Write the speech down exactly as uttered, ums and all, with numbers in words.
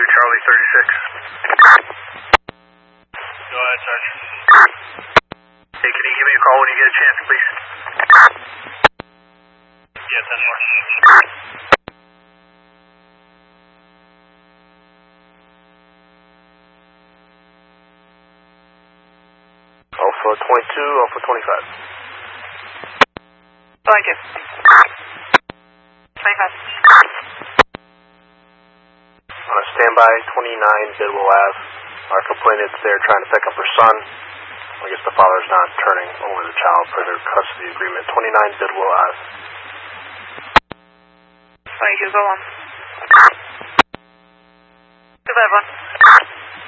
Charlie thirty-six. Go ahead, Sergeant. Hey, can you give me a call when you get a chance, please? Yeah, ten four. Alpha twenty-two, Alpha twenty-five. Thank you. twenty-five. On a standby, twenty-nine Bidwell Ave. Our complainant's there trying to pick up her son. I guess the father's not turning over the child per their custody agreement. twenty-nine Bidwell Ave. Thank you, go on. Goodbye, everyone.